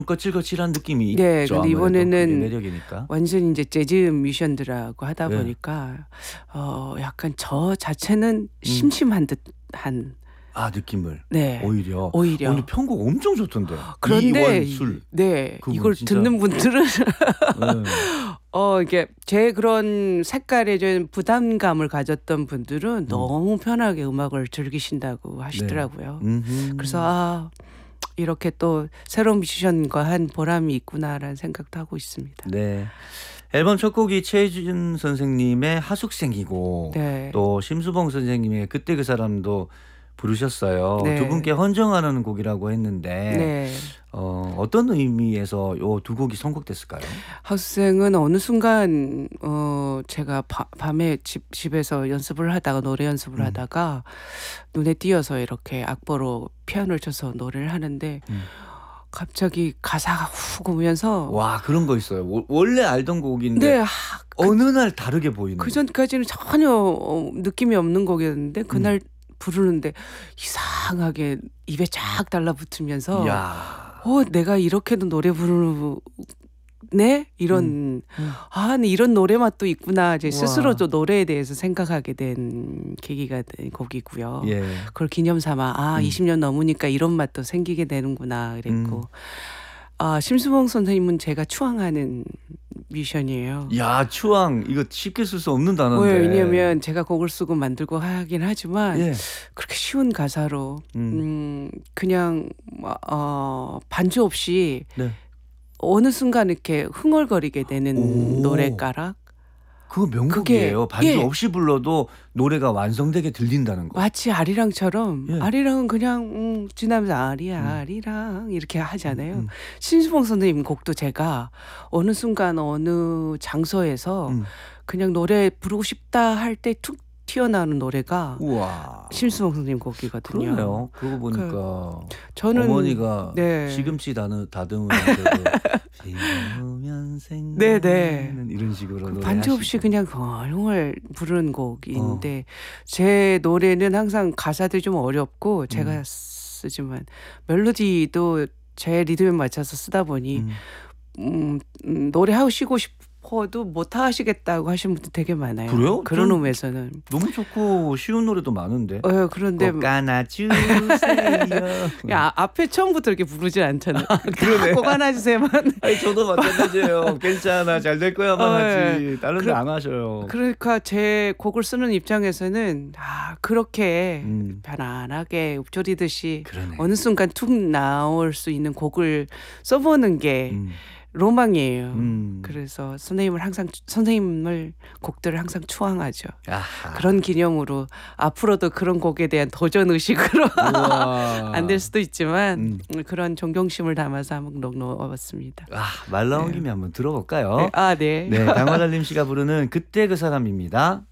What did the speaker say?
거칠거칠한 느낌이 네. 있죠. 근데 아무래도 그게 이번에는 매력이니까. 완전히 이제 재즈 뮤지션들하고 하다 네. 보니까 약간 저 자체는 음. 심심한 듯한 느낌을. 네. 오히려. 오히려. 편곡 엄청 좋던데. 그런데 이원술. 네. 그분 이걸 진짜 듣는 분들은 네. 이게 제 그런 색깔에 좀 부담감을 가졌던 분들은 너무 편하게 음악을 즐기신다고 하시더라고요. 음흠. 그래서 이렇게 또 새로운 뮤지션과 한 보람이 있구나라는 생각도 하고 있습니다. 네. 앨범 첫 곡이 최준 선생님의 하숙생이고 네. 또 심수봉 선생님의 그때 그 사람도 부르셨어요. 네. 두 분께 헌정하는 곡이라고 했는데 네. 어떤 의미에서 요 두 곡이 선곡됐을까요? 하숙생은 어느 순간 제가 밤에 집에서 연습을 하다가 노래 연습을 하다가 눈에 띄어서 이렇게 악보로 피아노를 쳐서 노래를 하는데 갑자기 가사가 훅 오면서 와, 그런 거 있어요. 원래 알던 곡인데 네. 어느 날 다르게 보이는. 그 전까지는 전혀 느낌이 없는 곡이었는데 그날 부르는데 이상하게 입에 쫙 달라붙으면서 야. 내가 이렇게도 노래 부르네? 이런 이런 노래 맛도 있구나. 이제 스스로도 노래에 대해서 생각하게 된 계기가 된 곡이고요. 예. 그걸 기념 삼아 20년 넘으니까 이런 맛도 생기게 되는구나 그랬고 심수봉 선생님은 제가 추앙하는 뮤지션이에요. 야, 추앙 이거 쉽게 쓸 수 없는 단어인데. 왜냐면 제가 곡을 쓰고 만들고 하긴 하지만 예. 그렇게 쉬운 가사로 그냥 반주 없이 네. 어느 순간 이렇게 흥얼거리게 되는 노래가락. 그거 명곡이에요. 반주 예. 없이 불러도 노래가 완성되게 들린다는 거. 마치 아리랑처럼 예. 아리랑은 그냥 지나면서 아리랑 이렇게 하잖아요. 심수봉 선생님 곡도 제가 어느 순간 어느 장소에서 그냥 노래 부르고 싶다 할 때 툭 튀어나오는 노래가 우와. 심수봉 선생님 곡이거든요. 그러네요. 그러고 보니까 저는 어머니가 네. 시금치 다듬으면서도 비오면 네네. 생각나는 이런 식으로 노래하시고. 반주 없이 그냥 헐헐 부르는 곡인데 제 노래는 항상 가사들이 좀 어렵고 제가 쓰지만 멜로디도 제 리듬에 맞춰서 쓰다 보니 노래하고 쉬고 싶어도 못 하시겠다고 하시는 분들 되게 많아요. 그래요? 그런 의미에서는. 너무 좋고 쉬운 노래도 많은데. 그런데 꼭 안아주세요. 앞에 처음부터 이렇게 부르진 않잖아요. 그러네. 꼭 안아주세요만. 아니, 저도 마찬가지예요. 괜찮아, 잘 될 거야만 하지. 다른 데 안 하셔요. 그러니까 제 곡을 쓰는 입장에서는 그렇게 편안하게 읊조리듯이 그러네. 어느 순간 툭 나올 수 있는 곡을 써보는 게 로망이에요. 그래서 선생님을 곡들을 항상 추앙하죠. 아하. 그런 기념으로 앞으로도 그런 곡에 대한 도전 의식으로 안 될 수도 있지만 그런 존경심을 담아서 한번 넣어봤습니다. 말 나온 김에 한번 들어볼까요? 네. 네, 강화달님 씨가 부르는 그때 그 사람입니다.